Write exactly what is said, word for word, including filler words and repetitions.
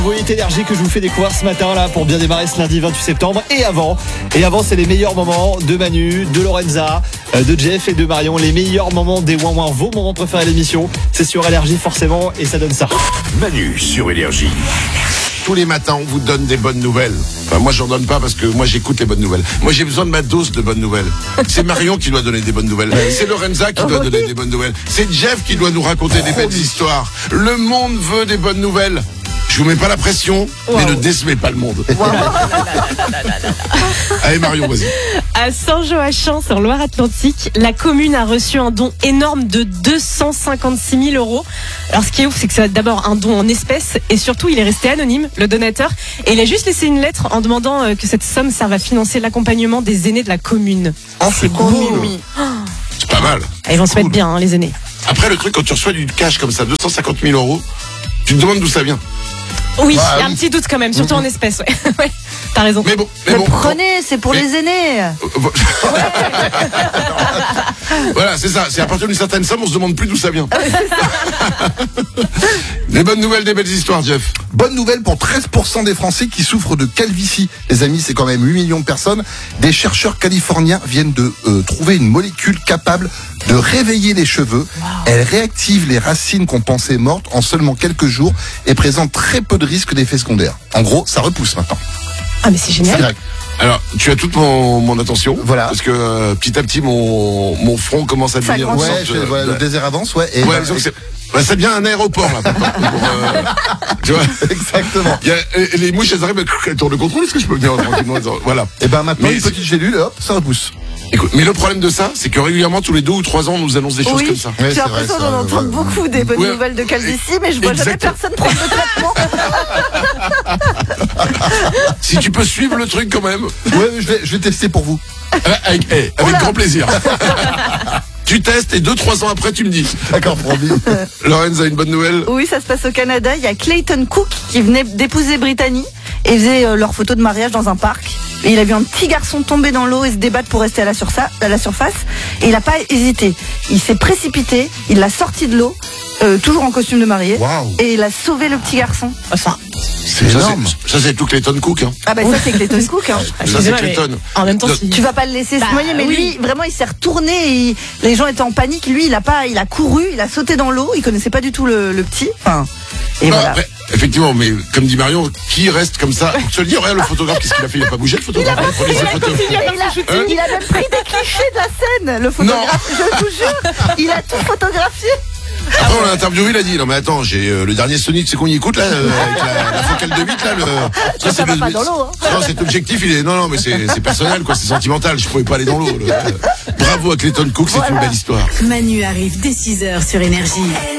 Voyez énergie que je vous fais découvrir ce matin là pour bien démarrer ce lundi vingt-huit septembre et avant. Et avant, c'est les meilleurs moments de Manu, de Lorenza, de Jeff et de Marion. Les meilleurs moments des ouin ouin, vos moments préférés de l'émission. C'est sur Énergie forcément et ça donne ça. Manu sur Énergie. Tous les matins, on vous donne des bonnes nouvelles. Enfin, moi, j'en donne pas parce que moi, j'écoute les bonnes nouvelles. Moi, j'ai besoin de ma dose de bonnes nouvelles. C'est Marion qui doit donner des bonnes nouvelles. C'est Lorenza qui doit donner des bonnes nouvelles. C'est Jeff qui doit nous raconter des belles histoires. Le monde veut des bonnes nouvelles. Je vous mets pas la pression, wow. mais ne décevez pas le monde. Wow. Allez Marion, vas-y. À Saint-Joachim, sur Loire-Atlantique, la commune a reçu un don énorme de deux cent cinquante-six mille euros. Alors ce qui est ouf, c'est que c'est d'abord un don en espèces et surtout il est resté anonyme, le donateur. Et il a juste laissé une lettre en demandant que cette somme serve à financer l'accompagnement des aînés de la commune. Oh, c'est cool. C'est pas mal. Et ils vont se cool. mettre bien, hein, les aînés. Après, le truc, quand tu reçois du cash comme ça, deux cent cinquante mille euros, tu te demandes d'où ça vient. Oui, il bah, y a oui. un petit doute quand même, surtout mmh. en espèces. Ouais. ouais, t'as raison. Mais bon, mais mais bon prenez, quand... c'est pour mais... les aînés. Voilà, c'est ça. C'est à partir d'une certaine somme, on se demande plus d'où ça vient. Des bonnes nouvelles, des belles histoires, Jeff. Bonne nouvelle pour treize pour cent des Français qui souffrent de calvitie. Les amis, c'est quand même huit millions de personnes. Des chercheurs californiens viennent de euh, trouver une molécule capable de réveiller les cheveux. Wow. Elle réactive les racines qu'on pensait mortes en seulement quelques jours et présente très peu de risques d'effets secondaires. En gros, ça repousse maintenant. Ah mais c'est génial. C'est Alors, tu as toute mon, mon attention. Voilà. Parce que euh, petit à petit, mon, mon front commence à devenir... Ouais, sorte, je, euh, voilà, le désert avance, ouais. Et ouais, bah, c'est, bah, ça devient un aéroport, là. Pour, pour, euh, tu vois. Exactement. Il y a, et les mouches, elles arrivent, elles tournent le contrôle. Est-ce que je peux venir tranquillement? Voilà. Et ben maintenant, mais une petite gélule, hop, ça repousse. Écoute, mais le problème de ça, c'est que régulièrement, tous les deux ou trois ans, on nous annonce des choses oui, comme ça. J'ai l'impression d'en entendre beaucoup des bonnes ouais. nouvelles de calvitie, mais je vois exact. jamais personne prendre de traitement. Si tu peux suivre le truc quand même. Ouais, je vais, je vais tester pour vous. Avec, hey, avec grand plaisir. Tu testes et deux, trois ans après, tu me dis. D'accord, promis. Lorenza a une bonne nouvelle. Oui, ça se passe au Canada. Il y a Clayton Cook qui venait d'épouser Brittany et faisait euh, leur photo de mariage dans un parc. Et il a vu un petit garçon tomber dans l'eau et se débattre pour rester à la, sursa- à la surface. Et il n'a pas hésité. Il s'est précipité, il l'a sorti de l'eau, euh, toujours en costume de mariée. Wow. Et il a sauvé le petit garçon. Enfin, c'est ça, énorme. C'est, ça, c'est tout Clayton Cook. Hein. Ah bah ça, c'est Clayton Cook. Hein. Ça, c'est Clayton. En même temps, si... tu vas pas le laisser bah, se noyer, mais oui. lui, vraiment, il s'est retourné. Et il... les gens étaient en panique. Lui, il a pas, il a couru, il a sauté dans l'eau. Il connaissait pas du tout le, le petit. Enfin, et bah, voilà. Après, effectivement, mais comme dit Marion, qui reste comme ça? Tu te le dis, regarde le photographe, qu'est-ce qu'il a fait? Il a pas bougé le photographe. Il a, il, a, photos. Il, a, il, a, hein il a même pris des clichés de la scène, le photographe. Non. Je vous jure, il a tout photographié. Après, on l'a interviewé, il a dit, non mais attends, j'ai euh, le dernier Sony, tu sais qu'on y écoute là, euh, avec la, la focale de huit là, le... Ça, ça, ça va le, pas dans l'eau, hein. Non, cet objectif, il est, non, non, mais c'est, c'est personnel, quoi, c'est sentimental, je pouvais pas aller dans l'eau. Le... Bravo à Clayton Cook, c'est voilà. Une belle histoire. Manu arrive dès six heures sur Énergie.